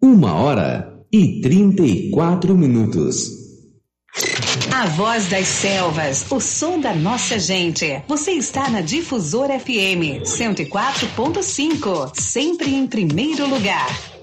1h34. A voz das selvas, o som da nossa gente. Você está na Difusora FM 104.5, sempre em primeiro lugar.